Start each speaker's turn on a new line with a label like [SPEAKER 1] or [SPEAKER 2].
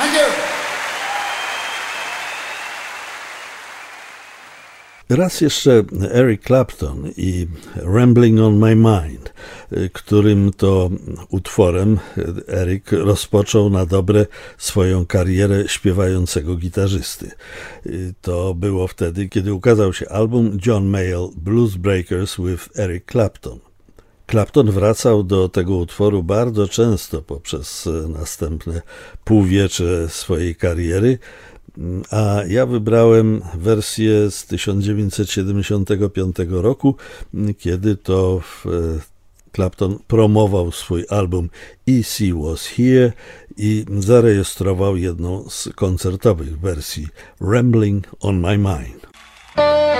[SPEAKER 1] Thank you.
[SPEAKER 2] Raz jeszcze Eric Clapton i Rambling on My Mind, którym to utworem Eric rozpoczął na dobre swoją karierę śpiewającego gitarzysty. To było wtedy, kiedy ukazał się album John Mayall Blues Breakers with Eric Clapton. Clapton wracał do tego utworu bardzo często poprzez następne półwiecze swojej kariery, a ja wybrałem wersję z 1975 roku, kiedy to Clapton promował swój album E.C. Was Here i zarejestrował jedną z koncertowych wersji Rambling on My Mind.